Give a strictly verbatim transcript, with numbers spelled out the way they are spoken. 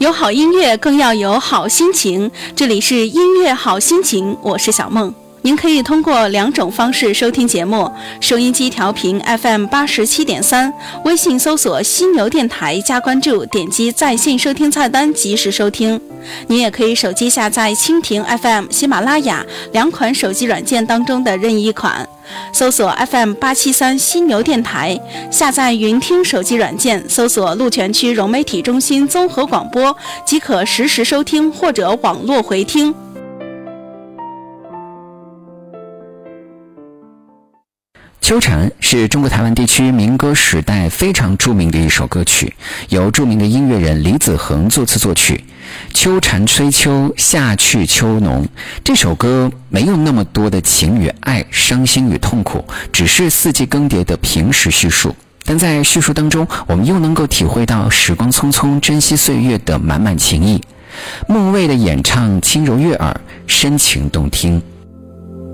有好音乐更要有好心情，这里是音乐好心情，我是小梦。您可以通过两种方式收听节目：收音机调频 F M 八十七点三，微信搜索犀牛电台加关注，点击在线收听菜单及时收听。您也可以手机下载蜻蜓 F M、喜马拉雅两款手机软件当中的任意一款，搜索 F M 八七三犀牛电台，下载云听手机软件，搜索鹿泉区融媒体中心综合广播，即可实时收听或者网络回听。 秋蝉是中国台湾地区民歌时代非常著名的一首歌曲，由著名的音乐人李子恒作词作曲。秋蝉吹秋，夏去秋浓，这首歌没有那么多的情与爱、伤心与痛苦，只是四季更迭的平实叙述。但在叙述当中，我们又能够体会到时光匆匆、珍惜岁月的满满情意。孟蔚的演唱轻柔悦耳，深情动听。